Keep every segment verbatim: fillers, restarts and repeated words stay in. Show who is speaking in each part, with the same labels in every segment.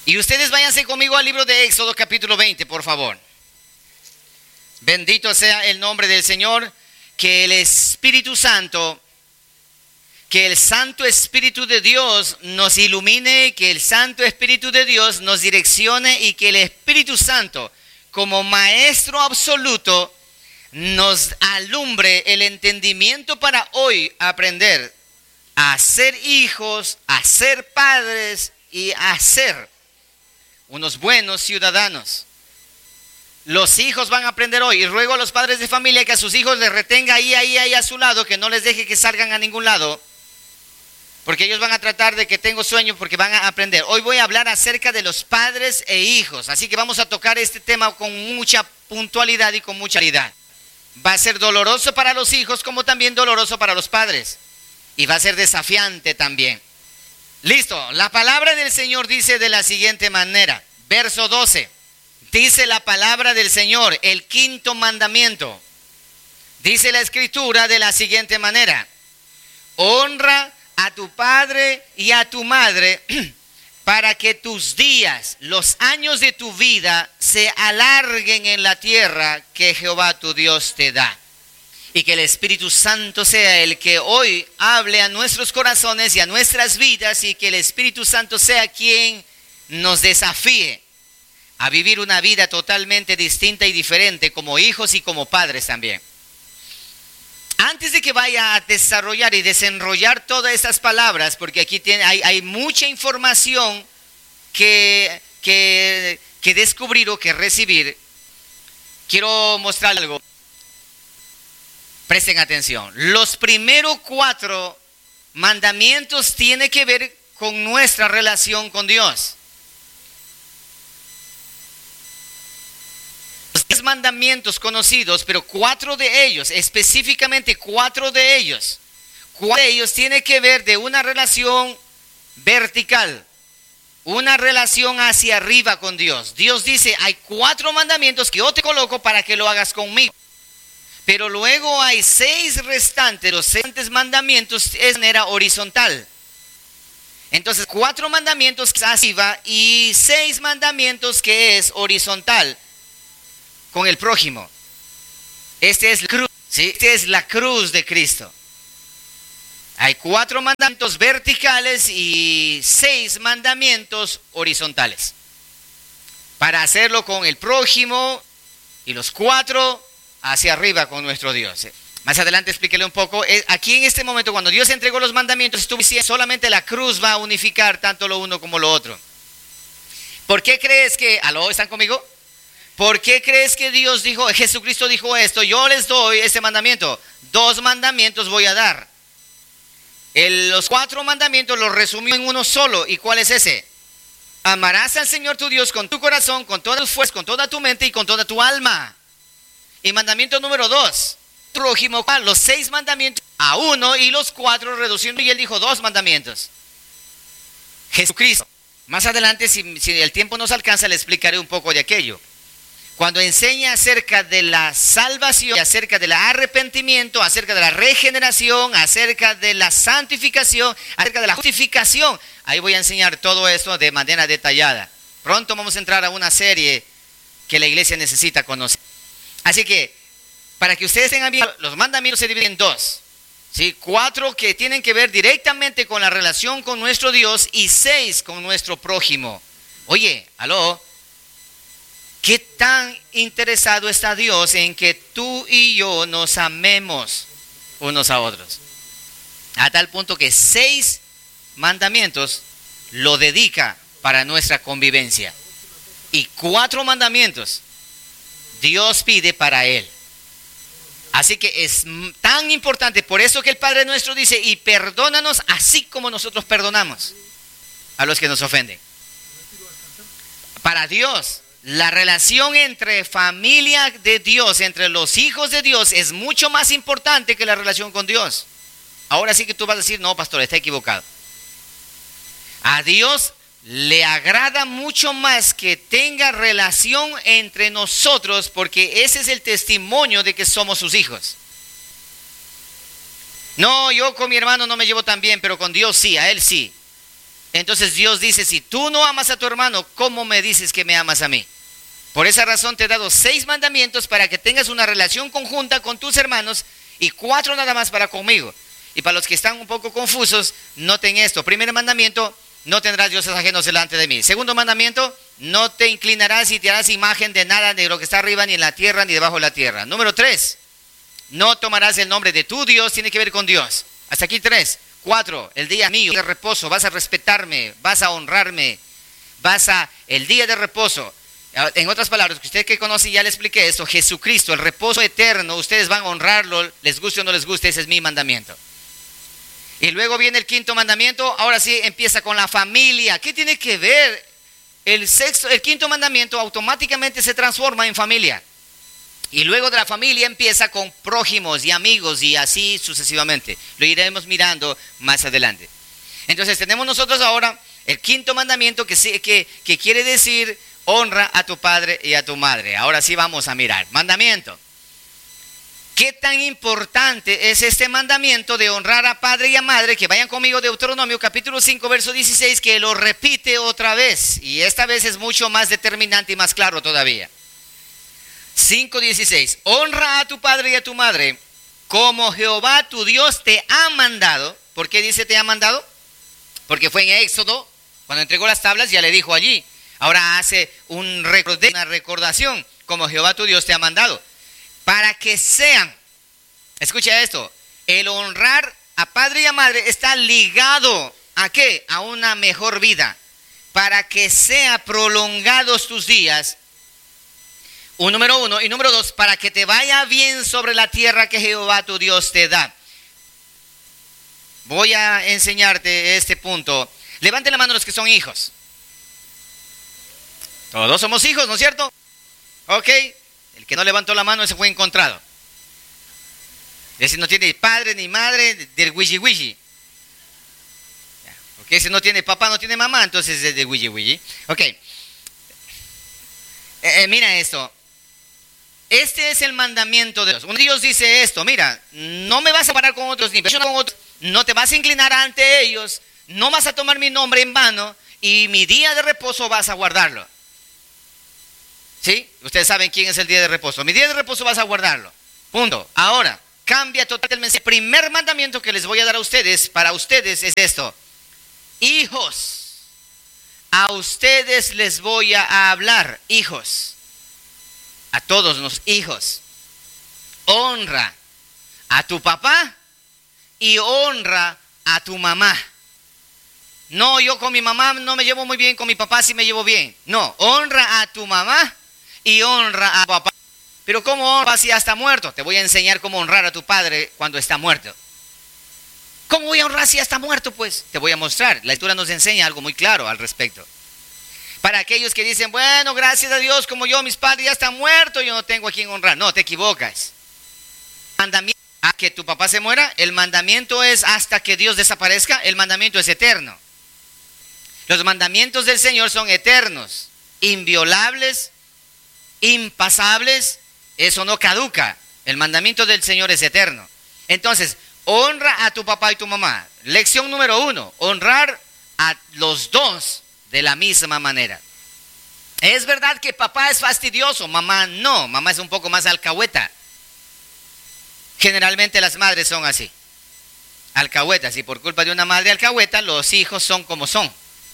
Speaker 1: Y ustedes váyanse conmigo al libro de Éxodo capítulo veinte, por favor. Bendito sea el nombre del Señor. Que el Espíritu Santo, que el Santo Espíritu de Dios nos ilumine, que el Santo Espíritu de Dios nos direccione y que el Espíritu Santo, como Maestro absoluto, nos alumbre el entendimiento para hoy aprender a ser hijos, a ser padres y a ser unos buenos ciudadanos. Los hijos van a aprender hoy, y ruego a los padres de familia que a sus hijos les retenga ahí, ahí, ahí a su lado, que no les deje que salgan a ningún lado, porque ellos van a tratar de que tengo sueño, porque van a aprender. Hoy voy a hablar acerca de los padres e hijos, así que vamos a tocar este tema con mucha puntualidad y con mucha claridad. Va a ser doloroso para los hijos como también doloroso para los padres, y va a ser desafiante también. Listo, la palabra del Señor dice de la siguiente manera, verso doce. Dice la palabra del Señor, el quinto mandamiento. Dice la Escritura de la siguiente manera: honra a tu padre y a tu madre para que tus días, los años de tu vida, se alarguen en la tierra que Jehová tu Dios te da. Y que el Espíritu Santo sea el que hoy hable a nuestros corazones y a nuestras vidas, y que el Espíritu Santo sea quien nos desafíe a vivir una vida totalmente distinta y diferente como hijos y como padres también. Antes de que vaya a desarrollar y desenrollar todas estas palabras, porque aquí tiene, hay, hay mucha información que, que, que descubrir o que recibir, quiero mostrar algo. Presten atención. Los primeros cuatro mandamientos tienen que ver con nuestra relación con Dios. Los mandamientos conocidos, pero cuatro de ellos, específicamente cuatro de ellos, cuatro de ellos tienen que ver de una relación vertical, una relación hacia arriba con Dios. Dios dice, hay cuatro mandamientos que yo te coloco para que lo hagas conmigo. Pero luego hay seis restantes, los seis mandamientos es de manera horizontal. Entonces, cuatro mandamientos que es arriba y seis mandamientos que es horizontal con el prójimo. Este es la cruz, ¿sí? Este es la cruz de Cristo. Hay cuatro mandamientos verticales y seis mandamientos horizontales. Para hacerlo con el prójimo y los cuatro hacia arriba con nuestro Dios. Más adelante explíquele un poco. Aquí en este momento, cuando Dios entregó los mandamientos, estuvo diciendo solamente la cruz va a unificar tanto lo uno como lo otro. ¿Por qué crees que, aló, están conmigo? ¿Por qué crees que Dios dijo, Jesucristo dijo esto? Yo les doy este mandamiento. Dos mandamientos voy a dar. El, los cuatro mandamientos los resumió en uno solo. ¿Y cuál es ese? Amarás al Señor tu Dios con tu corazón, con todas tus fuerzas, con toda tu mente y con toda tu alma. Y mandamiento número dos, prójimo, los seis mandamientos a uno y los cuatro reduciendo, y él dijo dos mandamientos. Jesucristo. Más adelante, si, si el tiempo nos alcanza, le explicaré un poco de aquello. Cuando enseña acerca de la salvación, acerca del arrepentimiento, acerca de la regeneración, acerca de la santificación, acerca de la justificación, ahí voy a enseñar todo esto de manera detallada. Pronto vamos a entrar a una serie que la iglesia necesita conocer. Así que, para que ustedes tengan bien, los mandamientos se dividen en dos, ¿sí? Cuatro que tienen que ver directamente con la relación con nuestro Dios y seis con nuestro prójimo. Oye, aló, ¿qué tan interesado está Dios en que tú y yo nos amemos unos a otros? A tal punto que seis mandamientos lo dedica para nuestra convivencia. Y cuatro mandamientos Dios pide para él. Así que es tan importante, por eso que el Padre nuestro dice, y perdónanos así como nosotros perdonamos a los que nos ofenden. Para Dios, la relación entre familia de Dios, entre los hijos de Dios, es mucho más importante que la relación con Dios. Ahora sí que tú vas a decir, no, pastor, está equivocado. A Dios le agrada mucho más que tenga relación entre nosotros, porque ese es el testimonio de que somos sus hijos. No, yo con mi hermano no me llevo tan bien, pero con Dios sí, a él sí. Entonces Dios dice, si tú no amas a tu hermano, ¿cómo me dices que me amas a mí? Por esa razón te he dado seis mandamientos para que tengas una relación conjunta con tus hermanos y cuatro nada más para conmigo. Y para los que están un poco confusos, noten esto. Primer mandamiento, no tendrás dioses ajenos delante de mí. Segundo mandamiento, no te inclinarás y te harás imagen de nada de lo que está arriba, ni en la tierra, ni debajo de la tierra. Número tres, no tomarás el nombre de tu Dios, tiene que ver con Dios. Hasta aquí tres. Cuatro, el día mío de reposo, vas a respetarme, vas a honrarme, vas a, el día de reposo. En otras palabras, que usted que conoce, ya le expliqué esto, Jesucristo, el reposo eterno, ustedes van a honrarlo, les guste o no les guste, ese es mi mandamiento. Y luego viene el quinto mandamiento, ahora sí empieza con la familia. ¿Qué tiene que ver? El sexto, el quinto mandamiento automáticamente se transforma en familia. Y luego de la familia empieza con prójimos y amigos y así sucesivamente. Lo iremos mirando más adelante. Entonces tenemos nosotros ahora el quinto mandamiento que, que, que quiere decir honra a tu padre y a tu madre. Ahora sí vamos a mirar. Mandamiento. ¿Qué tan importante es este mandamiento de honrar a padre y a madre? Que vayan conmigo, Deuteronomio capítulo cinco, verso dieciséis, que lo repite otra vez. Y esta vez es mucho más determinante y más claro todavía. cinco dieciséis. Honra a tu padre y a tu madre como Jehová tu Dios te ha mandado. ¿Por qué dice te ha mandado? Porque fue en Éxodo, cuando entregó las tablas, ya le dijo allí. Ahora hace un una recordación, como Jehová tu Dios te ha mandado. Para que sean, escucha esto, el honrar a padre y a madre está ligado ¿a qué? A una mejor vida. Para que sea prolongados tus días. Un número uno. Y número dos, para que te vaya bien sobre la tierra que Jehová tu Dios te da. Voy a enseñarte este punto. Levanten la mano los que son hijos. Todos somos hijos, ¿no es cierto? Ok. El que no levantó la mano, ese fue encontrado. Ese no tiene padre ni madre del wiji wiji. Porque ese no tiene papá, no tiene mamá, entonces es del wiji wiji. Ok. Eh, eh, mira esto. Este es el mandamiento de Dios. Un Dios dice esto, mira, no me vas a parar con otros, ni con otros, no te vas a inclinar ante ellos, no vas a tomar mi nombre en vano, y mi día de reposo vas a guardarlo. ¿Sí? Ustedes saben quién es el día de reposo. Mi día de reposo vas a guardarlo. Punto. Ahora, cambia totalmente el mensaje. El primer mandamiento que les voy a dar a ustedes, para ustedes, es esto. Hijos, a ustedes les voy a hablar, hijos. A todos los hijos. Honra a tu papá y honra a tu mamá. No, yo con mi mamá no me llevo muy bien, con mi papá sí me llevo bien. No, honra a tu mamá y honra a tu papá. Pero ¿cómo honra si ya está muerto? Te voy a enseñar cómo honrar a tu padre cuando está muerto. ¿Cómo voy a honrar si ya está muerto? Pues te voy a mostrar. La escritura nos enseña algo muy claro al respecto. Para aquellos que dicen, bueno, gracias a Dios, como yo, mis padres ya están muertos, yo no tengo a quien honrar. No, te equivocas. Mandamiento a que tu papá se muera, el mandamiento es hasta que Dios desaparezca, el mandamiento es eterno. Los mandamientos del Señor son eternos, inviolables, impasables, eso no caduca. El mandamiento del Señor es eterno. Entonces, honra a tu papá y tu mamá. Lección número uno, honrar a los dos de la misma manera. Es verdad que papá es fastidioso, mamá no, mamá es un poco más alcahueta. Generalmente las madres son así, alcahuetas, y por culpa de una madre alcahueta, los hijos son como son.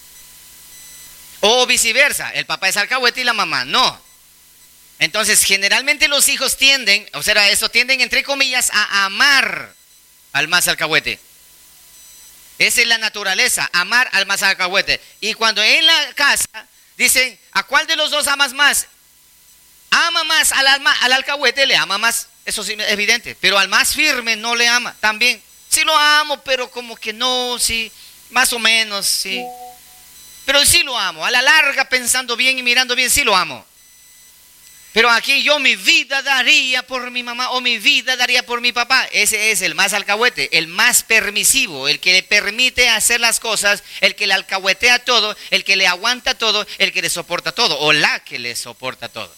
Speaker 1: O viceversa, el papá es alcahueta y la mamá no. Entonces, generalmente los hijos tienden, o sea, eso tienden entre comillas a amar al más alcahuete. Esa es la naturaleza, amar al más alcahuete. Y cuando en la casa dicen, ¿a cuál de los dos amas más? Ama más al, alma, al alcahuete, le ama más. Eso sí es evidente. Pero al más firme no le ama también. Sí lo amo, pero como que no, sí, más o menos, sí. Pero sí lo amo. A la larga, pensando bien y mirando bien, sí lo amo. Pero aquí yo mi vida daría por mi mamá o mi vida daría por mi papá. Ese es el más alcahuete, el más permisivo, el que le permite hacer las cosas, el que le alcahuetea todo, el que le aguanta todo, el que le soporta todo o la que le soporta todo.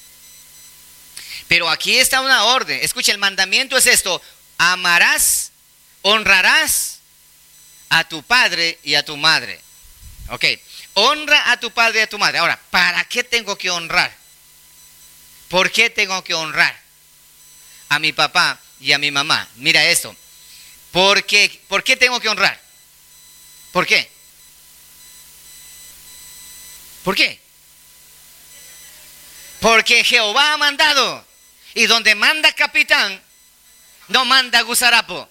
Speaker 1: Pero aquí está una orden. Escucha, el mandamiento es esto: amarás, honrarás a tu padre y a tu madre. Ok, honra a tu padre y a tu madre. Ahora, ¿para qué tengo que honrar? ¿Por qué tengo que honrar a mi papá y a mi mamá? Mira esto. ¿Por qué, ¿Por qué tengo que honrar? ¿Por qué? ¿Por qué? Porque Jehová ha mandado. Y donde manda capitán, no manda gusarapo.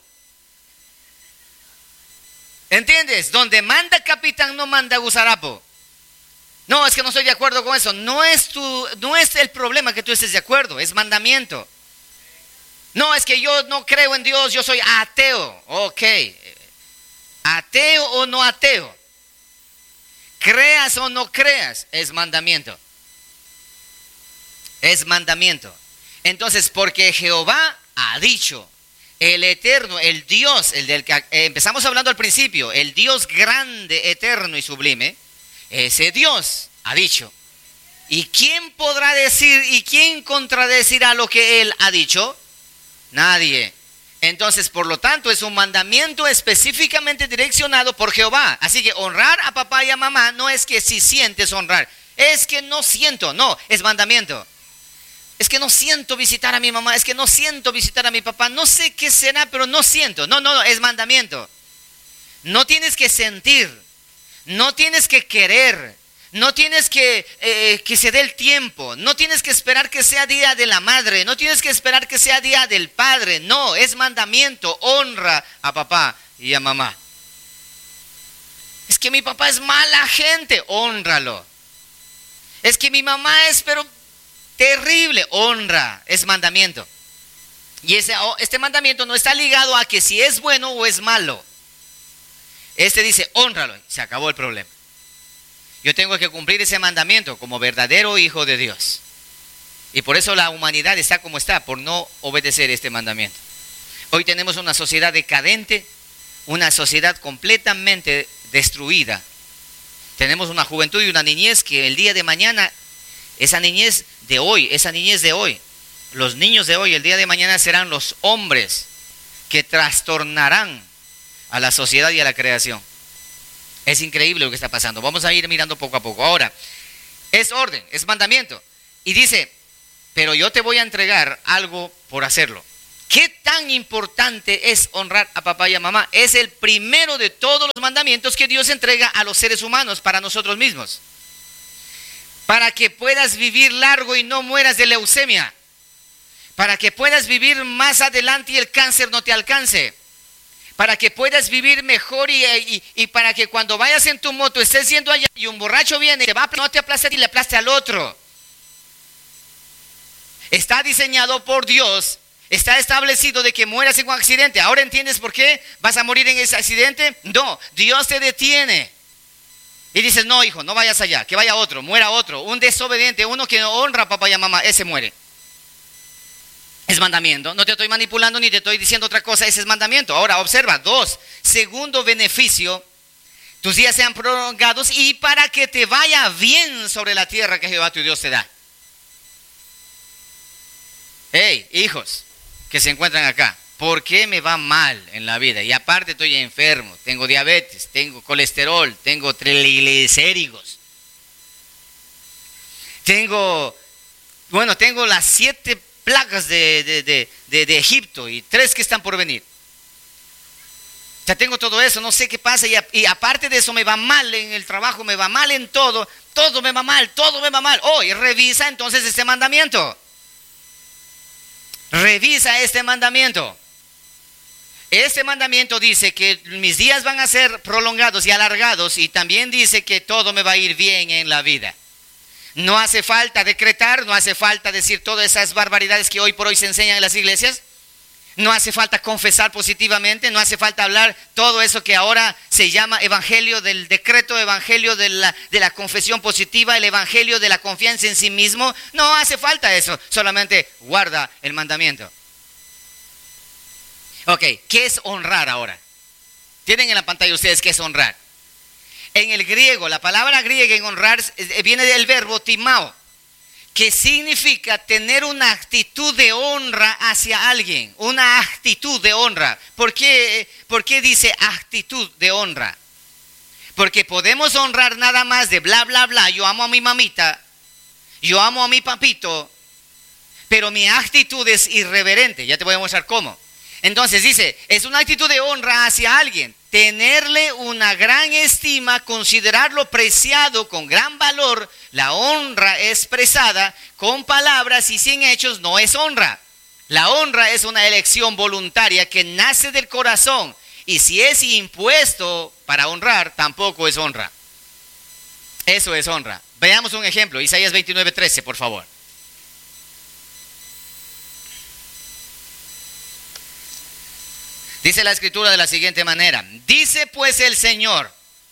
Speaker 1: ¿Entiendes? Donde manda capitán, no manda gusarapo. No, es que no estoy de acuerdo con eso. No es, tu, no es el problema que tú estés de acuerdo, es mandamiento. No, es que yo no creo en Dios, yo soy ateo. Ok. Ateo o no ateo. Creas o no creas, es mandamiento. Es mandamiento. Entonces, porque Jehová ha dicho, el eterno, el Dios, el del que eh, empezamos hablando al principio, el Dios grande, eterno y sublime, ese Dios ha dicho. ¿Y quién podrá decir y quién contradecirá lo que Él ha dicho? Nadie. Entonces, por lo tanto, es un mandamiento específicamente direccionado por Jehová. Así que honrar a papá y a mamá no es que si sientes honrar, es que no siento, no, es mandamiento. Es que no siento visitar a mi mamá, es que no siento visitar a mi papá, no sé qué será, pero no siento. No, no, no, es mandamiento. No tienes que sentir, no tienes que querer, no tienes que eh, que se dé el tiempo, no tienes que esperar que sea día de la madre, no tienes que esperar que sea día del padre, no, es mandamiento, honra a papá y a mamá. Es que mi papá es mala gente, hónralo. Es que mi mamá es pero terrible, honra, es mandamiento. Y ese, este mandamiento no está ligado a que si es bueno o es malo. Este dice, hónralo, se acabó el problema. Yo tengo que cumplir ese mandamiento como verdadero hijo de Dios. Y por eso la humanidad está como está, por no obedecer este mandamiento. Hoy tenemos una sociedad decadente, una sociedad completamente destruida. Tenemos una juventud y una niñez que el día de mañana, esa niñez de hoy, esa niñez de hoy, los niños de hoy, el día de mañana serán los hombres que trastornarán a la sociedad y a la creación. Es increíble lo que está pasando. Vamos a ir mirando poco a poco. Ahora, es orden, es mandamiento. Y dice, pero yo te voy a entregar algo por hacerlo. ¿Qué tan importante es honrar a papá y a mamá? Es el primero de todos los mandamientos que Dios entrega a los seres humanos para nosotros mismos. Para que puedas vivir largo y no mueras de leucemia. Para que puedas vivir más adelante y el cáncer no te alcance. Para que puedas vivir mejor y, y, y para que cuando vayas en tu moto estés yendo allá y un borracho viene y te va a, no te aplaste y le aplaste al otro. Está diseñado por Dios, está establecido de que mueras en un accidente. ¿Ahora entiendes por qué vas a morir en ese accidente? No, Dios te detiene. Y dices, no hijo, no vayas allá, que vaya otro, muera otro. Un desobediente, uno que no honra a papá y a mamá, ese muere. Es mandamiento, no te estoy manipulando ni te estoy diciendo otra cosa, ese es mandamiento. Ahora observa, dos, segundo beneficio, tus días sean prolongados y para que te vaya bien sobre la tierra que Jehová tu Dios te da. Hey, hijos que se encuentran acá, ¿por qué me va mal en la vida? Y aparte estoy enfermo, tengo diabetes, tengo colesterol, tengo triglicéridos, tengo, bueno, tengo las siete plagas de, de, de, de, de Egipto y tres que están por venir. Ya tengo todo eso, no sé qué pasa y, a, y aparte de eso me va mal en el trabajo, me va mal en todo, todo me va mal, todo me va mal. Hoy oh, revisa entonces este mandamiento. Revisa este mandamiento. Este mandamiento dice que mis días van a ser prolongados y alargados y también dice que todo me va a ir bien en la vida. No hace falta decretar, no hace falta decir todas esas barbaridades que hoy por hoy se enseñan en las iglesias. No hace falta confesar positivamente, no hace falta hablar todo eso que ahora se llama evangelio del decreto, evangelio de la, de la confesión positiva, el evangelio de la confianza en sí mismo. No hace falta eso, solamente guarda el mandamiento. Ok, ¿qué es honrar ahora? Tienen en la pantalla ustedes qué es honrar. En el griego, la palabra griega en honrar viene del verbo timao, que significa tener una actitud de honra hacia alguien, una actitud de honra. ¿Por qué, por qué dice actitud de honra? Porque podemos honrar nada más de bla, bla, bla. Yo amo a mi mamita, yo amo a mi papito, pero mi actitud es irreverente. Ya te voy a mostrar cómo. Entonces dice, es una actitud de honra hacia alguien. Tenerle una gran estima, considerarlo preciado con gran valor. La honra expresada con palabras y sin hechos no es honra. La honra es una elección voluntaria que nace del corazón. Y si es impuesto para honrar, tampoco es honra. Eso es honra. Veamos un ejemplo. Isaías veintinueve, trece, por favor. Dice la escritura de la siguiente manera. Dice pues el Señor,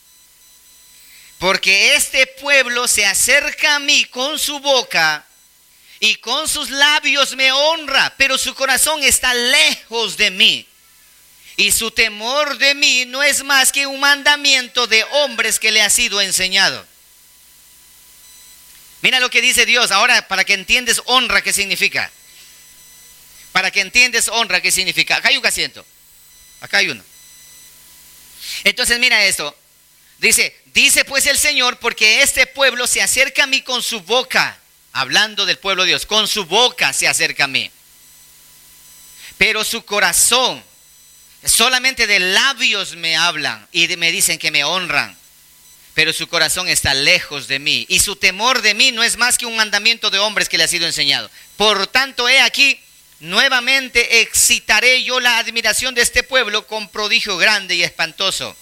Speaker 1: porque este pueblo se acerca a mí con su boca y con sus labios me honra, pero su corazón está lejos de mí. Y su temor de mí no es más que un mandamiento de hombres que le ha sido enseñado. Mira lo que dice Dios. Ahora, para que entiendes honra, ¿qué significa? Para que entiendes honra, ¿qué significa? Acá hay un asiento. Acá hay uno. Entonces mira esto. Dice, dice pues el Señor, porque este pueblo se acerca a mí con su boca. Hablando del pueblo de Dios. Con su boca se acerca a mí. Pero su corazón, solamente de labios me hablan y me dicen que me honran. Pero su corazón está lejos de mí. Y su temor de mí no es más que un mandamiento de hombres que le ha sido enseñado. Por tanto, he aquí, nuevamente excitaré yo la admiración de este pueblo con prodigio grande y espantoso.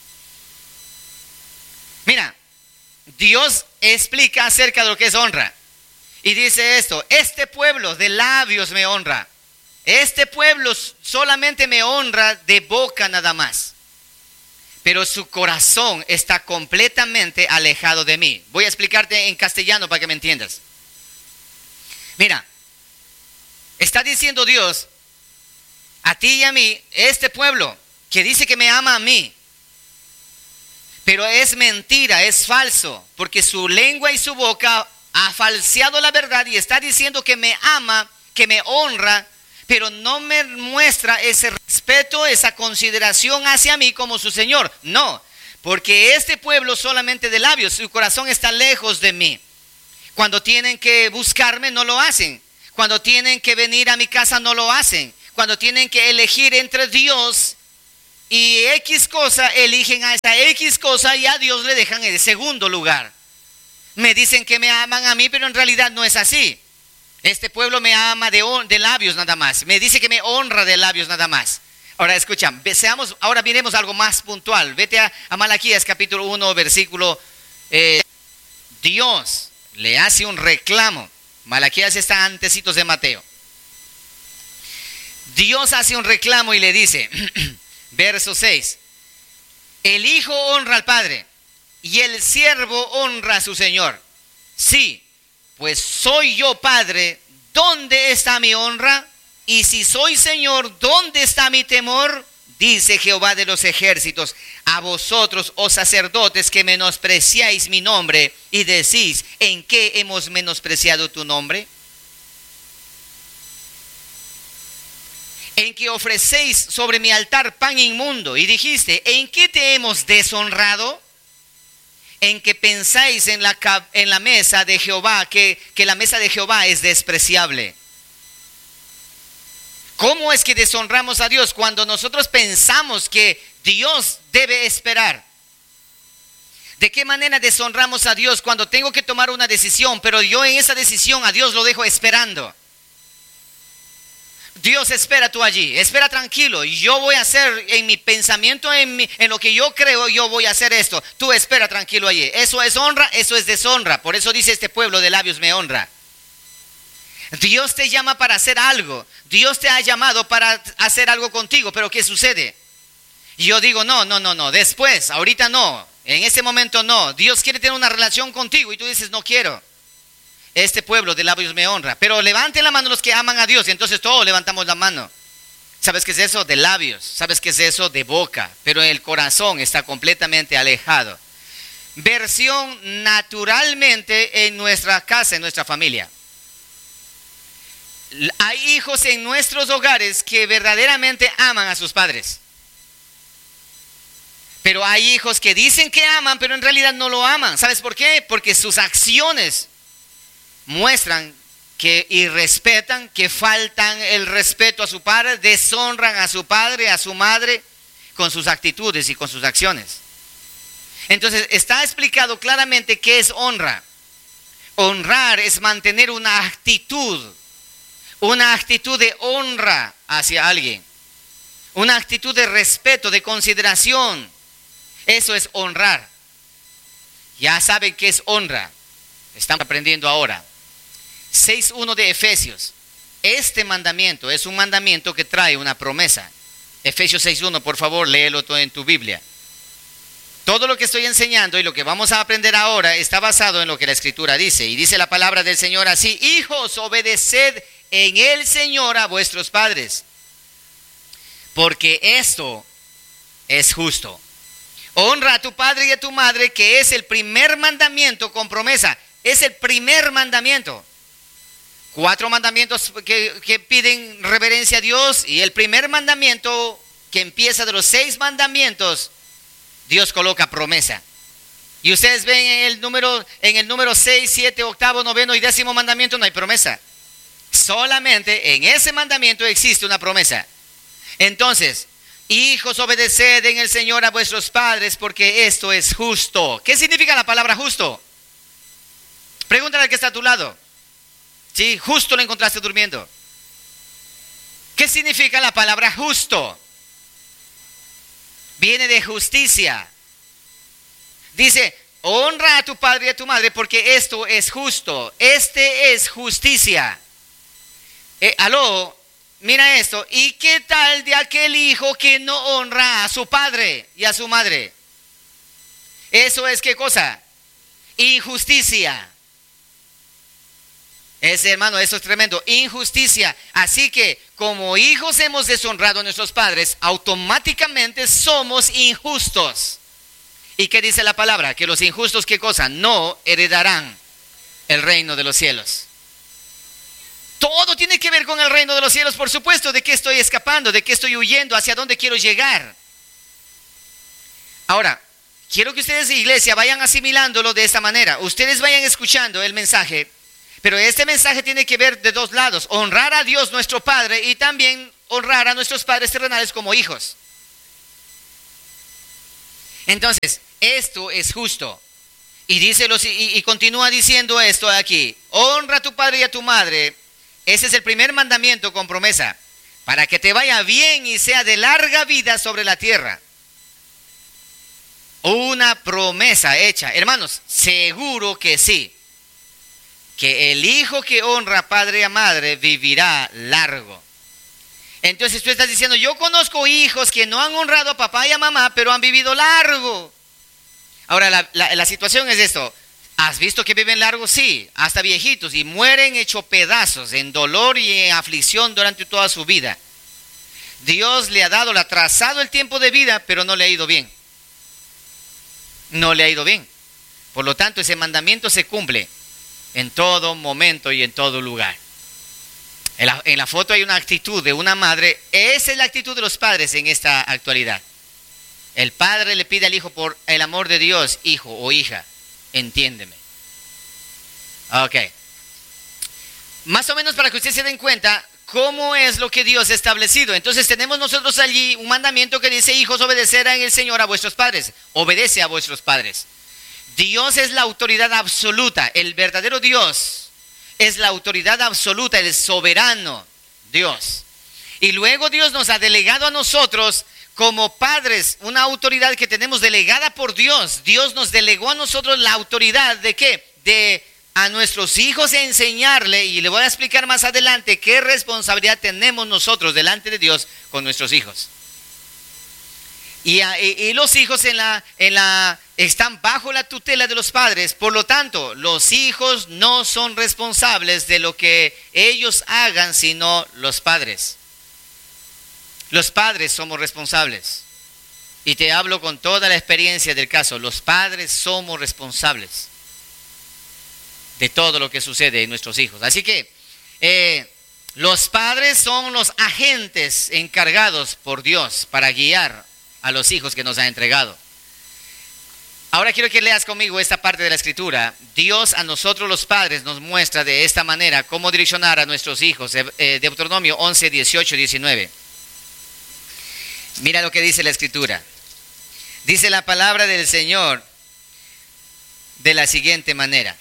Speaker 1: Mira, Dios explica acerca de lo que es honra. Y dice esto, este pueblo de labios me honra. Este pueblo solamente me honra de boca nada más. Pero su corazón está completamente alejado de mí. Voy a explicarte en castellano para que me entiendas. Mira, está diciendo Dios a ti y a mí, este pueblo que dice que me ama a mí, pero es mentira, es falso, porque su lengua y su boca ha falseado la verdad y está diciendo que me ama, que me honra, pero no me muestra ese respeto, esa consideración hacia mí como su Señor. No, porque este pueblo solamente de labios, su corazón está lejos de mí. Cuando tienen que buscarme, no lo hacen. Cuando tienen que venir a mi casa, no lo hacen. Cuando tienen que elegir entre Dios y X cosa, eligen a esa X cosa y a Dios le dejan en el segundo lugar. Me dicen que me aman a mí, pero en realidad no es así. Este pueblo me ama de, de labios nada más. Me dice que me honra de labios nada más. Ahora escucha, seamos, ahora miremos algo más puntual. Vete a, a Malaquías capítulo uno, versículo. Eh, Dios le hace un reclamo. Malaquías está antecitos de Mateo. Dios hace un reclamo y le dice, verso seis. El hijo honra al padre y el siervo honra a su señor. Sí. Pues soy yo padre, ¿dónde está mi honra? Y si soy Señor, ¿dónde está mi temor? Dice Jehová de los ejércitos, a vosotros, oh sacerdotes, que menospreciáis mi nombre y decís, ¿en qué hemos menospreciado tu nombre? En que ofrecéis sobre mi altar pan inmundo y dijiste, ¿en qué te hemos deshonrado? En que pensáis en la, en la mesa de Jehová, que, que la mesa de Jehová es despreciable. ¿Cómo es que deshonramos a Dios cuando nosotros pensamos que Dios debe esperar? ¿De qué manera deshonramos a Dios cuando tengo que tomar una decisión, pero yo en esa decisión a Dios lo dejo esperando? Dios, espera tú allí, espera tranquilo, yo voy a hacer en mi pensamiento, en, mi, en lo que yo creo, yo voy a hacer esto. Tú espera tranquilo allí. Eso es honra, eso es deshonra. Por eso dice este pueblo de labios me honra. Dios te llama para hacer algo. Dios te ha llamado para hacer algo contigo, pero ¿qué sucede? Yo digo no, no, no, no, después, ahorita no, en ese momento no. Dios quiere tener una relación contigo y tú dices no quiero. Este pueblo de labios me honra. Pero levanten la mano los que aman a Dios. Y entonces todos levantamos la mano. ¿Sabes qué es eso? De labios. ¿Sabes qué es eso? De boca. Pero el corazón está completamente alejado. Versión naturalmente en nuestra casa, en nuestra familia. Hay hijos en nuestros hogares que verdaderamente aman a sus padres. Pero hay hijos que dicen que aman, pero en realidad no lo aman. ¿Sabes por qué? Porque sus acciones muestran que irrespetan, que faltan el respeto a su padre, deshonran a su padre, a su madre, con sus actitudes y con sus acciones. Entonces está explicado claramente qué es honra. Honrar es mantener una actitud, una actitud de honra hacia alguien, una actitud de respeto, de consideración. Eso es honrar. Ya saben qué es honra. Estamos aprendiendo ahora. seis uno de Efesios. Este mandamiento es un mandamiento que trae una promesa. Efesios seis uno, por favor, léelo todo en tu Biblia. Todo lo que estoy enseñando y lo que vamos a aprender ahora está basado en lo que la Escritura dice. Y dice la palabra del Señor así: hijos, obedeced en el Señor a vuestros padres, porque esto es justo. Honra a tu padre y a tu madre, que es el primer mandamiento con promesa. Es el primer mandamiento. Cuatro mandamientos que, que piden reverencia a Dios, y el primer mandamiento que empieza de los seis mandamientos, Dios coloca promesa. Y ustedes ven en el número, en el número seis, siete, octavo, noveno y décimo mandamiento no hay promesa. Solamente en ese mandamiento existe una promesa. Entonces, hijos, obedeced en el Señor a vuestros padres, porque esto es justo. ¿Qué significa la palabra justo? Pregúntale al que está a tu lado. Sí, justo lo encontraste durmiendo. ¿Qué significa la palabra justo? Viene de justicia. Dice, honra a tu padre y a tu madre, porque esto es justo. Este es justicia. Eh, aló. Mira esto, ¿y qué tal de aquel hijo que no honra a su padre y a su madre? Eso es, ¿qué cosa? Injusticia. Ese, hermano, eso es tremendo, injusticia. Así que como hijos hemos deshonrado a nuestros padres, automáticamente somos injustos. ¿Y qué dice la palabra? Que los injustos, ¿qué cosa? No heredarán el reino de los cielos. Todo tiene que ver con el reino de los cielos, por supuesto. ¿De qué estoy escapando? ¿De qué estoy huyendo? ¿Hacia dónde quiero llegar? Ahora, quiero que ustedes, iglesia, vayan asimilándolo de esta manera. Ustedes vayan escuchando el mensaje, pero este mensaje tiene que ver de dos lados. Honrar a Dios nuestro Padre y también honrar a nuestros padres terrenales como hijos. Entonces, esto es justo. Y, dice los, y, y continúa diciendo esto aquí. Honra a tu padre y a tu madre. Ese es el primer mandamiento con promesa, para que te vaya bien y sea de larga vida sobre la tierra. Una promesa hecha. Hermanos, seguro que sí. Que el hijo que honra a padre y a madre vivirá largo. Entonces tú estás diciendo, yo conozco hijos que no han honrado a papá y a mamá, pero han vivido largo. Ahora, la, la, la situación es esto. ¿Has visto que viven largo? Sí, hasta viejitos, y mueren hecho pedazos en dolor y en aflicción durante toda su vida. Dios le ha dado, le ha trazado el tiempo de vida, pero no le ha ido bien. No le ha ido bien. Por lo tanto, ese mandamiento se cumple en todo momento y en todo lugar. En la, en la foto hay una actitud de una madre. Esa es la actitud de los padres en esta actualidad. El padre le pide al hijo, por el amor de Dios, hijo o hija, entiéndeme. Ok. Más o menos para que ustedes se den cuenta cómo es lo que Dios ha establecido. Entonces tenemos nosotros allí un mandamiento que dice, hijos, obedecer en el Señor a vuestros padres. Obedece a vuestros padres. Dios es la autoridad absoluta. El verdadero Dios es la autoridad absoluta, el soberano Dios. Y luego Dios nos ha delegado a nosotros como padres una autoridad que tenemos delegada por Dios. Dios nos delegó a nosotros la autoridad de ¿qué? De a nuestros hijos enseñarle, y le voy a explicar más adelante qué responsabilidad tenemos nosotros delante de Dios con nuestros hijos. Y, a, y, y los hijos en la, en la, están bajo la tutela de los padres. Por lo tanto, los hijos no son responsables de lo que ellos hagan, sino los padres. Los padres somos responsables. Y te hablo con toda la experiencia del caso. Los padres somos responsables de todo lo que sucede en nuestros hijos. Así que eh, los padres son los agentes encargados por Dios para guiar a los hijos que nos ha entregado. Ahora quiero que leas conmigo esta parte de la escritura. Dios a nosotros los padres nos muestra de esta manera cómo direccionar a nuestros hijos. Eh, Deuteronomio once, dieciocho, diecinueve. Mira lo que dice la escritura. Dice la palabra del Señor de la siguiente manera.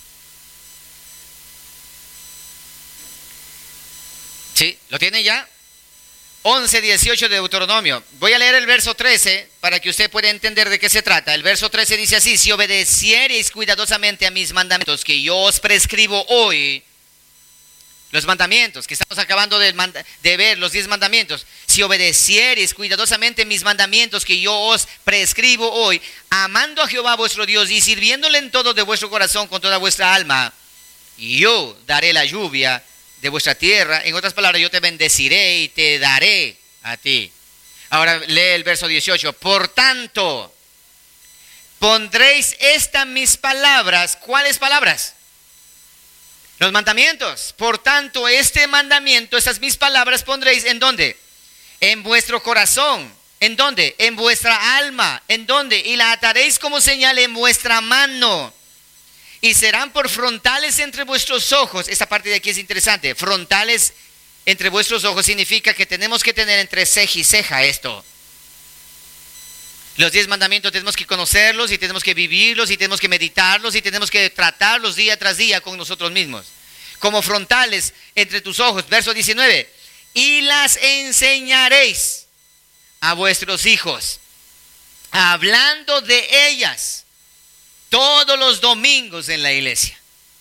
Speaker 1: ¿Sí? ¿Lo tienen ya? once, dieciocho de Deuteronomio. Voy a leer el verso trece para que usted pueda entender de qué se trata. El verso trece dice así: si obedeciereis cuidadosamente a mis mandamientos que yo os prescribo hoy, los mandamientos que estamos acabando de, de ver, los diez mandamientos, si obedeciereis cuidadosamente mis mandamientos que yo os prescribo hoy, amando a Jehová vuestro Dios y sirviéndole en todo de vuestro corazón con toda vuestra alma, yo daré la lluvia de vuestra tierra. En otras palabras, yo te bendeciré y te daré a ti. Ahora lee el verso dieciocho. Por tanto, pondréis estas mis palabras. ¿Cuáles palabras? Los mandamientos. Por tanto, este mandamiento, estas mis palabras pondréis, ¿en dónde? En vuestro corazón. ¿En dónde? En vuestra alma. ¿En dónde? Y la ataréis como señal en vuestra mano. Y serán por frontales entre vuestros ojos. Esta parte de aquí es interesante. Frontales entre vuestros ojos significa que tenemos que tener entre ceja y ceja esto. Los diez mandamientos tenemos que conocerlos y tenemos que vivirlos y tenemos que meditarlos y tenemos que tratarlos día tras día con nosotros mismos. Como frontales entre tus ojos. Verso diecinueve. Y las enseñaréis a vuestros hijos, hablando de ellas todos los domingos en la iglesia.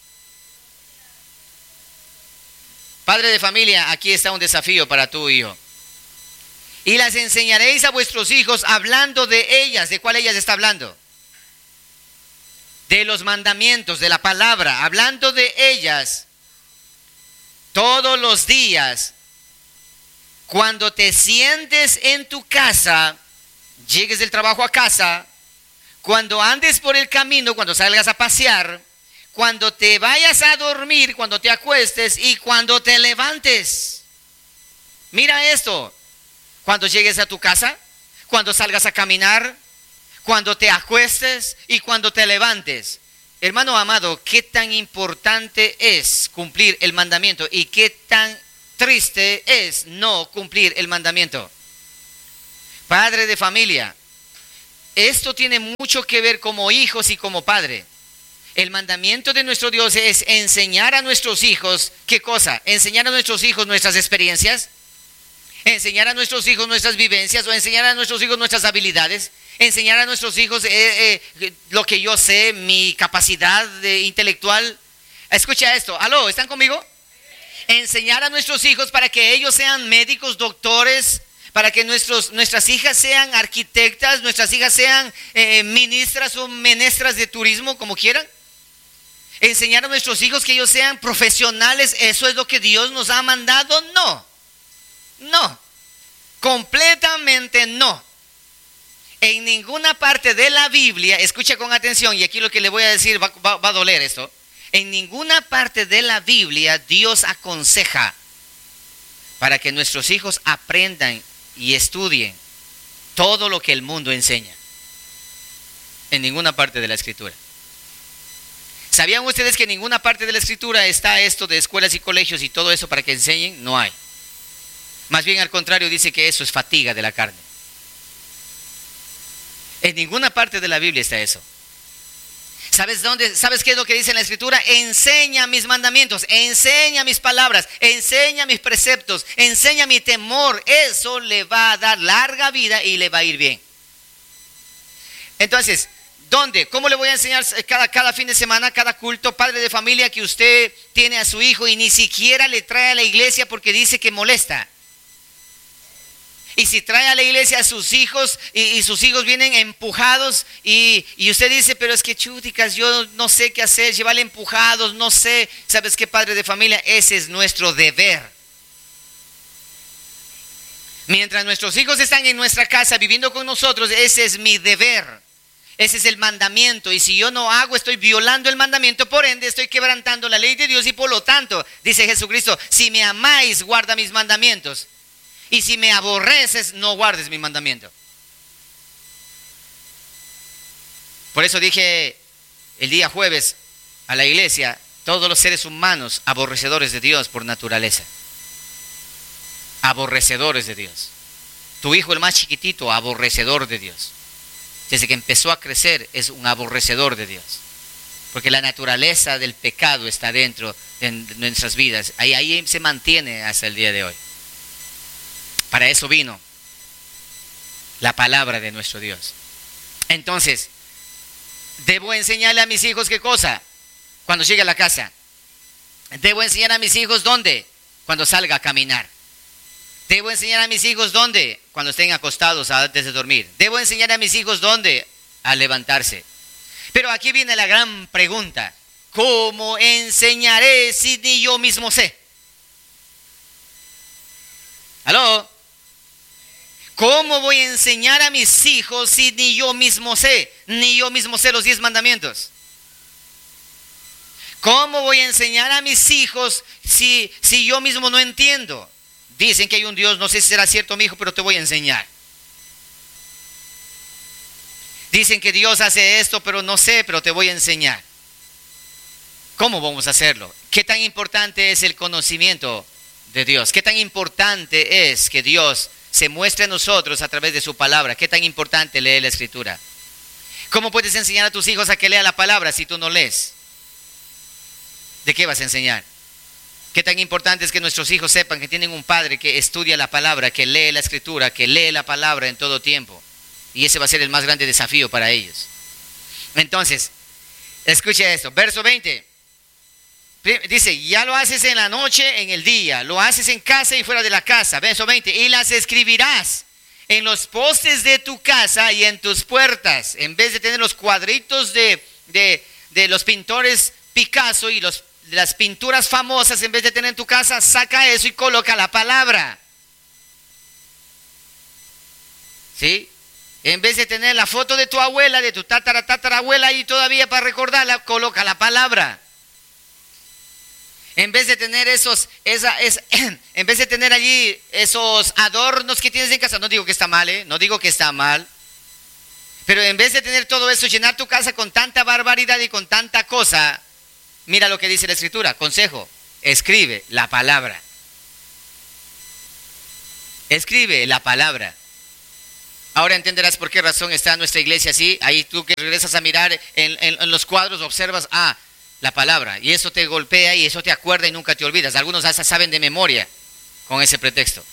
Speaker 1: Padre de familia, aquí está un desafío para tú y yo. Y las enseñaréis a vuestros hijos hablando de ellas. ¿De cuál ellas está hablando? De los mandamientos, de la palabra. Hablando de ellas todos los días. Cuando te sientes en tu casa, llegues del trabajo a casa, cuando andes por el camino, cuando salgas a pasear, cuando te vayas a dormir, cuando te acuestes y cuando te levantes. Mira esto. Cuando llegues a tu casa, cuando salgas a caminar, cuando te acuestes y cuando te levantes. Hermano amado, qué tan importante es cumplir el mandamiento y qué tan triste es no cumplir el mandamiento. Padre de familia, esto tiene mucho que ver como hijos y como padre. El mandamiento de nuestro Dios es enseñar a nuestros hijos, ¿qué cosa? Enseñar a nuestros hijos nuestras experiencias, enseñar a nuestros hijos nuestras vivencias o enseñar a nuestros hijos nuestras habilidades, enseñar a nuestros hijos eh, eh, lo que yo sé, mi capacidad de intelectual. Escucha esto, aló, ¿están conmigo? Enseñar a nuestros hijos para que ellos sean médicos, doctores, para que nuestros, nuestras hijas sean arquitectas, nuestras hijas sean eh, ministras o menestras de turismo, como quieran. Enseñar a nuestros hijos que ellos sean profesionales, ¿eso es lo que Dios nos ha mandado? No, no, completamente no. En ninguna parte de la Biblia, escucha con atención, y aquí lo que le voy a decir va, va, va a doler esto. En ninguna parte de la Biblia Dios aconseja para que nuestros hijos aprendan y estudien todo lo que el mundo enseña. En ninguna parte de la Escritura. ¿Sabían ustedes que en ninguna parte de la Escritura está esto de escuelas y colegios y todo eso para que enseñen? No hay. Más bien al contrario, dice que eso es fatiga de la carne. En ninguna parte de la Biblia está eso. ¿Sabes dónde? ¿Sabes qué es lo que dice en la Escritura? Enseña mis mandamientos, enseña mis palabras, enseña mis preceptos, enseña mi temor. Eso le va a dar larga vida y le va a ir bien. Entonces, ¿dónde? ¿Cómo le voy a enseñar cada, cada fin de semana, cada culto, padre de familia, que usted tiene a su hijo y ni siquiera le trae a la iglesia porque dice que molesta? Y si trae a la iglesia a sus hijos y, y sus hijos vienen empujados y, y usted dice, pero es que chuticas, yo no sé qué hacer, llevarle empujados, no sé. ¿Sabes qué, padre de familia? Ese es nuestro deber. Mientras nuestros hijos están en nuestra casa viviendo con nosotros, ese es mi deber. Ese es el mandamiento. Y si yo no hago, estoy violando el mandamiento, por ende estoy quebrantando la ley de Dios y por lo tanto, dice Jesucristo, si me amáis, guarda mis mandamientos. Y si me aborreces, no guardes mi mandamiento. Por eso dije el día jueves a la iglesia, todos los seres humanos aborrecedores de Dios por naturaleza. Aborrecedores de Dios. Tu hijo, el más chiquitito, aborrecedor de Dios. Desde que empezó a crecer es un aborrecedor de Dios. Porque la naturaleza del pecado está dentro de nuestras vidas. Ahí, ahí se mantiene hasta el día de hoy. Para eso vino la palabra de nuestro Dios. Entonces, debo enseñarle a mis hijos qué cosa cuando llegue a la casa. Debo enseñar a mis hijos dónde cuando salga a caminar. Debo enseñar a mis hijos dónde cuando estén acostados antes de dormir. Debo enseñar a mis hijos dónde al levantarse. Pero aquí viene la gran pregunta: ¿cómo enseñaré si ni yo mismo sé? ¿Aló? ¿Cómo voy a enseñar a mis hijos si ni yo mismo sé? Ni yo mismo sé los diez mandamientos. ¿Cómo voy a enseñar a mis hijos si, si yo mismo no entiendo? Dicen que hay un Dios, no sé si será cierto, mi hijo, pero te voy a enseñar. Dicen que Dios hace esto, pero no sé, pero te voy a enseñar. ¿Cómo vamos a hacerlo? ¿Qué tan importante es el conocimiento de Dios? ¿Qué tan importante es que Dios se muestre a nosotros a través de su palabra? ¿Qué tan importante leer la Escritura? ¿Cómo puedes enseñar a tus hijos a que lean la palabra si tú no lees? ¿De qué vas a enseñar? ¿Qué tan importante es que nuestros hijos sepan que tienen un padre que estudia la palabra, que lee la Escritura, que lee la palabra en todo tiempo? Y ese va a ser el más grande desafío para ellos. Entonces, escuche esto, verso veinte. Dice, ya lo haces en la noche, en el día, lo haces en casa y fuera de la casa. Verso veinte, y las escribirás en los postes de tu casa y en tus puertas. En vez de tener los cuadritos de, de, de los pintores Picasso y los, las pinturas famosas, en vez de tener en tu casa, saca eso y coloca la palabra. ¿Sí? En vez de tener la foto de tu abuela, de tu tatara, tatarabuela ahí todavía para recordarla, coloca la palabra. En vez de tener esos, esa, es, en vez de tener allí esos adornos que tienes en casa, no digo que está mal, ¿eh? No digo que está mal, pero en vez de tener todo eso, llenar tu casa con tanta barbaridad y con tanta cosa, mira lo que dice la Escritura, consejo, escribe la palabra. Escribe la palabra. Ahora entenderás por qué razón está nuestra iglesia así. Ahí tú que regresas a mirar en, en, en los cuadros, observas, ah, la palabra. Y eso te golpea y eso te acuerda y nunca te olvidas. Algunos hasta saben de memoria con ese pretexto.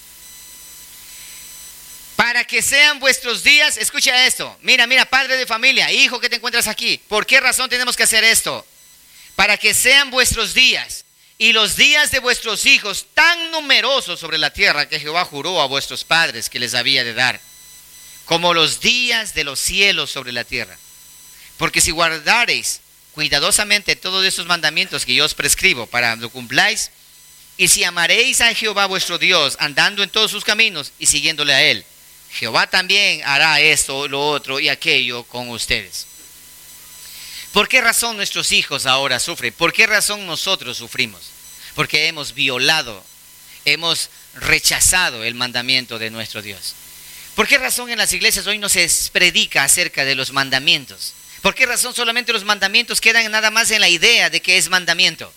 Speaker 1: Para que sean vuestros días, escucha esto. Mira, mira, padre de familia, hijo que te encuentras aquí. ¿Por qué razón tenemos que hacer esto? Para que sean vuestros días y los días de vuestros hijos tan numerosos sobre la tierra que Jehová juró a vuestros padres que les había de dar, como los días de los cielos sobre la tierra. Porque si guardareis cuidadosamente todos esos mandamientos que yo os prescribo para que lo cumpláis, y si amaréis a Jehová vuestro Dios, andando en todos sus caminos y siguiéndole a él, Jehová también hará esto, lo otro y aquello con ustedes. ¿Por qué razón nuestros hijos ahora sufren? ¿Por qué razón nosotros sufrimos? Porque hemos violado, hemos rechazado el mandamiento de nuestro Dios. ¿Por qué razón en las iglesias hoy no se predica acerca de los mandamientos? ¿Por qué razón solamente los mandamientos quedan nada más en la idea de que es mandamiento?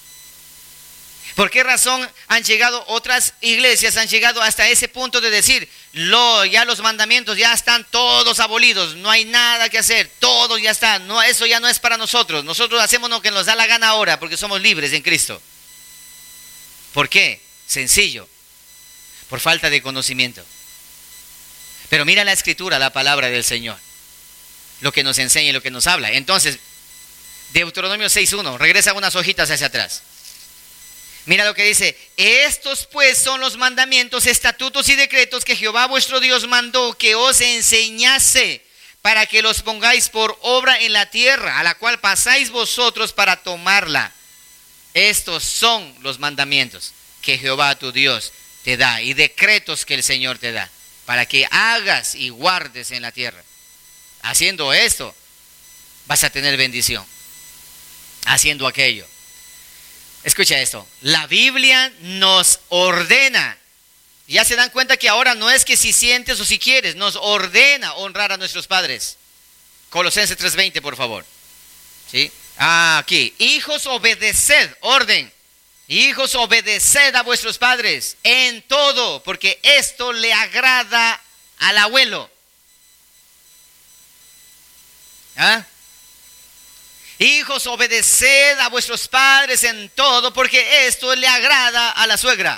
Speaker 1: ¿Por qué razón han llegado otras iglesias, han llegado hasta ese punto de decir, lo, ya los mandamientos ya están todos abolidos, no hay nada que hacer, todo ya está, no, eso ya no es para nosotros, nosotros hacemos lo que nos da la gana ahora porque somos libres en Cristo? ¿Por qué? Sencillo, por falta de conocimiento. Pero mira la Escritura, la palabra del Señor, lo que nos enseña y lo que nos habla. Entonces, Deuteronomio seis uno, regresa unas hojitas hacia atrás. Mira lo que dice, estos pues son los mandamientos, estatutos y decretos que Jehová vuestro Dios mandó que os enseñase para que los pongáis por obra en la tierra, a la cual pasáis vosotros para tomarla. Estos son los mandamientos que Jehová tu Dios te da y decretos que el Señor te da, para que hagas y guardes en la tierra. Haciendo esto, vas a tener bendición. Haciendo aquello. Escucha esto, la Biblia nos ordena. Ya se dan cuenta que ahora no es que si sientes o si quieres, nos ordena honrar a nuestros padres. Colosenses tres veinte, por favor. ¿Sí? Ah, aquí. Hijos, obedeced, orden. Hijos, obedeced a vuestros padres en todo, porque esto le agrada al abuelo. ¿Ah? Hijos, obedeced a vuestros padres en todo, porque esto le agrada a la suegra.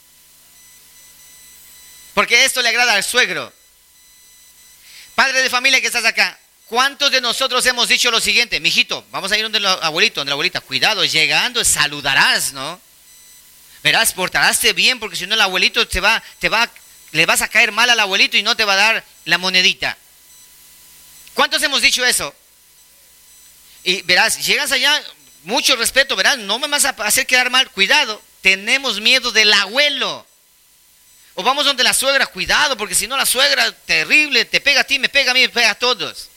Speaker 1: Porque esto le agrada al suegro. Padre de familia que estás acá, ¿cuántos de nosotros hemos dicho lo siguiente? Mijito, vamos a ir donde el abuelito, donde la abuelita. Cuidado, llegando saludarás, ¿no? Verás, portarás bien, porque si no el abuelito te va, te va, le vas a caer mal al abuelito y no te va a dar la monedita. ¿Cuántos hemos dicho eso? Y verás, llegas allá, mucho respeto, verás, no me vas a hacer quedar mal. Cuidado, tenemos miedo del abuelo. O vamos donde la suegra, cuidado, porque si no la suegra, terrible, te pega a ti, me pega a mí, me pega a todos.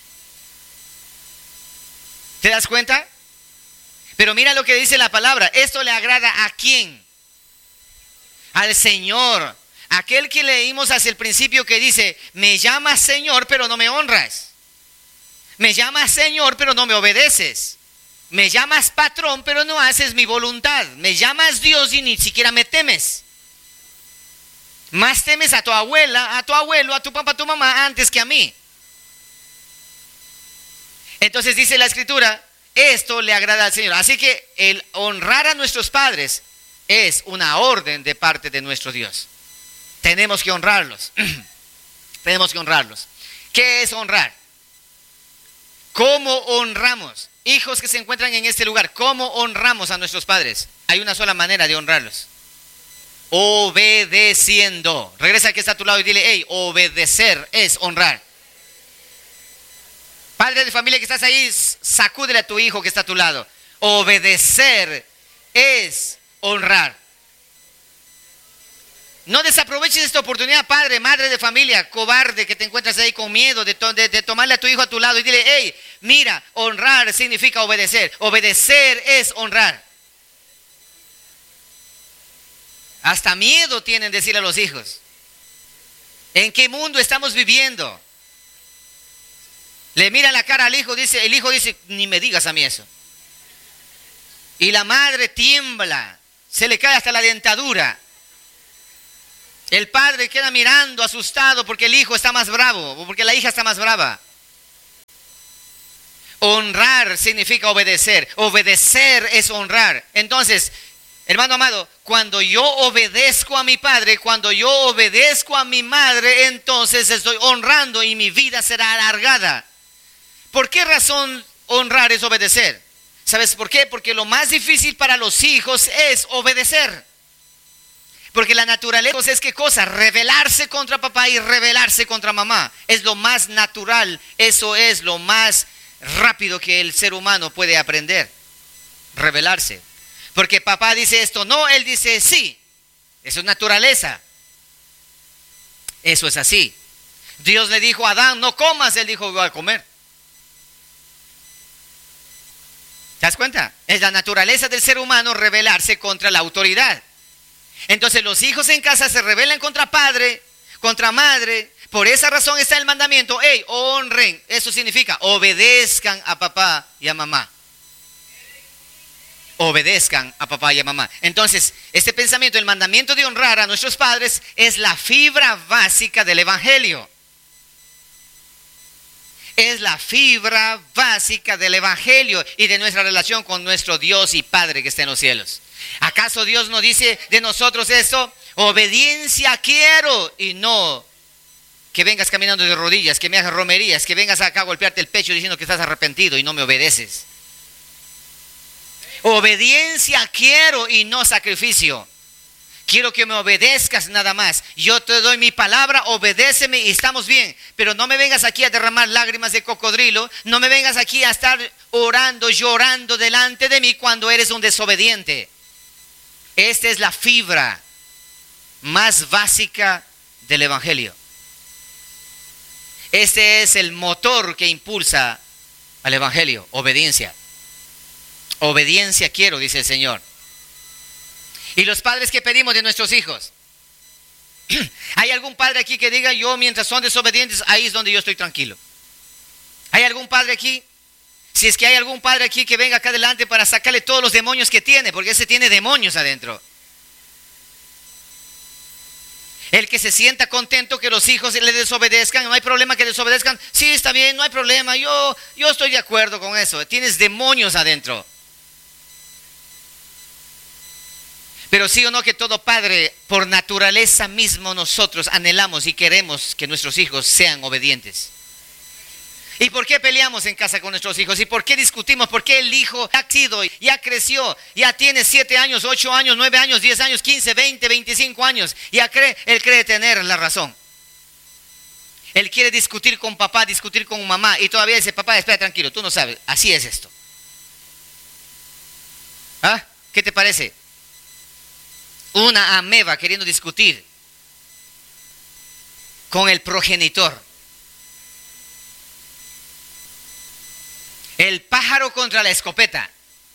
Speaker 1: ¿Te das cuenta? Pero mira lo que dice la palabra. ¿Esto le agrada a quién? Al Señor. Aquel que leímos hacia el principio que dice, me llamas Señor, pero no me honras. Me llamas Señor, pero no me obedeces. Me llamas patrón, pero no haces mi voluntad. Me llamas Dios y ni siquiera me temes. Más temes a tu abuela, a tu abuelo, a tu papá, a tu mamá, antes que a mí. Entonces dice la Escritura, esto le agrada al Señor. Así que el honrar a nuestros padres es una orden de parte de nuestro Dios. Tenemos que honrarlos. Tenemos que honrarlos. ¿Qué es honrar? ¿Cómo honramos? Hijos que se encuentran en este lugar, ¿cómo honramos a nuestros padres? Hay una sola manera de honrarlos. Obedeciendo. Regresa al que está a tu lado y dile, hey, obedecer es honrar. Padre de familia que estás ahí, sacúdele a tu hijo que está a tu lado. Obedecer es honrar. No desaproveches esta oportunidad, padre, madre de familia, cobarde que te encuentras ahí con miedo de, to de, de tomarle a tu hijo a tu lado y dile, hey, mira, honrar significa obedecer. Obedecer es honrar. Hasta miedo tienen decirle a los hijos. ¿En qué mundo estamos viviendo? Le mira la cara al hijo, dice, el hijo dice, ni me digas a mí eso. Y la madre tiembla, se le cae hasta la dentadura. El padre queda mirando asustado porque el hijo está más bravo o porque la hija está más brava. Honrar significa obedecer. Obedecer es honrar. Entonces, hermano amado, cuando yo obedezco a mi padre, cuando yo obedezco a mi madre, entonces estoy honrando y mi vida será alargada. ¿Por qué razón honrar es obedecer? ¿Sabes por qué? Porque lo más difícil para los hijos es obedecer. Porque la naturaleza es ¿qué cosa? Rebelarse contra papá y rebelarse contra mamá. Es lo más natural, eso es lo más rápido que el ser humano puede aprender. Rebelarse. Porque papá dice esto, no, él dice sí. Eso es naturaleza. Eso es así. Dios le dijo a Adán, no comas, él dijo, voy a comer. ¿Te das cuenta? Es la naturaleza del ser humano rebelarse contra la autoridad. Entonces los hijos en casa se rebelan contra padre, contra madre. Por esa razón está el mandamiento, hey, honren. Eso significa obedezcan a papá y a mamá. Obedezcan a papá y a mamá. Entonces, este pensamiento, el mandamiento de honrar a nuestros padres es la fibra básica del evangelio. Es la fibra básica del evangelio y de nuestra relación con nuestro Dios y Padre que está en los cielos. ¿Acaso Dios no dice de nosotros esto? Obediencia quiero y no que vengas caminando de rodillas, que me hagas romerías, que vengas acá a golpearte el pecho diciendo que estás arrepentido y no me obedeces. Obediencia quiero y no sacrificio. Quiero que me obedezcas nada más. Yo te doy mi palabra, obedéceme y estamos bien. Pero no me vengas aquí a derramar lágrimas de cocodrilo. No me vengas aquí a estar orando, llorando delante de mí cuando eres un desobediente. Esta es la fibra más básica del evangelio. Este es el motor que impulsa al evangelio, obediencia. Obediencia quiero, dice el Señor. ¿Y los padres que pedimos de nuestros hijos? ¿Hay algún padre aquí que diga, yo mientras son desobedientes, ahí es donde yo estoy tranquilo? ¿Hay algún padre aquí? Si es que hay algún padre aquí, que venga acá adelante para sacarle todos los demonios que tiene, porque ese tiene demonios adentro. El que se sienta contento que los hijos le desobedezcan, no hay problema que desobedezcan. Sí, está bien, no hay problema, yo, yo estoy de acuerdo con eso. Tienes demonios adentro. Pero sí o no que todo padre, por naturaleza mismo, nosotros anhelamos y queremos que nuestros hijos sean obedientes. ¿Y por qué peleamos en casa con nuestros hijos? ¿Y por qué discutimos? ¿Por qué el hijo ha sido, ya creció, ya tiene siete años, ocho años, nueve años, diez años, quince, veinte, veinticinco años? Ya cree, él cree tener la razón. Él quiere discutir con papá, discutir con mamá, y todavía dice, papá, espera tranquilo, tú no sabes, así es esto. ¿Ah? ¿Qué te parece? Una ameba queriendo discutir con el progenitor. El pájaro contra la escopeta.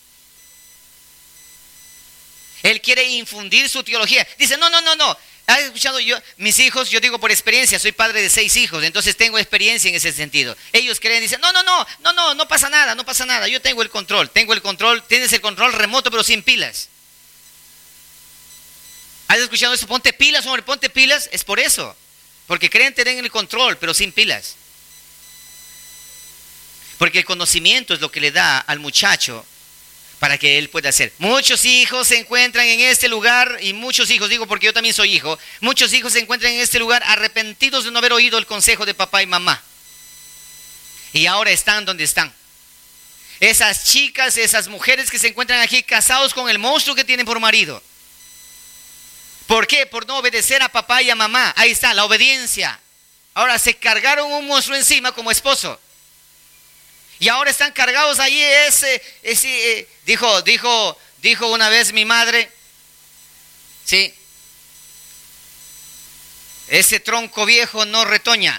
Speaker 1: Él quiere infundir su teología. Dice, no, no, no, no. ¿Has escuchado yo? Mis hijos, yo digo por experiencia, soy padre de seis hijos, entonces tengo experiencia en ese sentido. Ellos creen, dicen, no, no, no, no, no, no pasa nada, no pasa nada. Yo tengo el control, tengo el control, tienes el control remoto, pero sin pilas. ¿Has escuchado eso? Ponte pilas, hombre, ponte pilas. Es por eso. Porque creen tener el control, pero sin pilas. Porque el conocimiento es lo que le da al muchacho para que él pueda hacer. Muchos hijos se encuentran en este lugar, y muchos hijos, digo porque yo también soy hijo, muchos hijos se encuentran en este lugar arrepentidos de no haber oído el consejo de papá y mamá. Y ahora están donde están. Esas chicas, esas mujeres que se encuentran aquí casados con el monstruo que tienen por marido. ¿Por qué? Por no obedecer a papá y a mamá. Ahí está, la obediencia. Ahora se cargaron un monstruo encima como esposo. Y ahora están cargados ahí ese, ese eh, dijo, dijo, dijo una vez mi madre, sí, ese tronco viejo no retoña.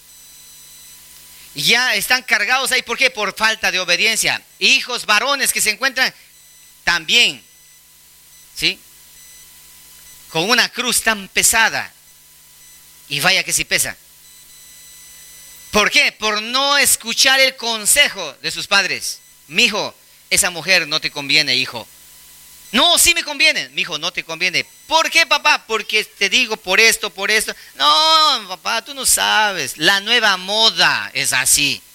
Speaker 1: Ya están cargados ahí, ¿por qué? Por falta de obediencia. Hijos varones que se encuentran también, ¿sí? Con una cruz tan pesada. Y vaya que sí pesa. ¿Por qué? Por no escuchar el consejo de sus padres. Mijo, esa mujer no te conviene, hijo. No, sí me conviene. Mijo, no te conviene. ¿Por qué, papá? Porque te digo por esto, por esto. No, papá, tú no sabes. La nueva moda es así.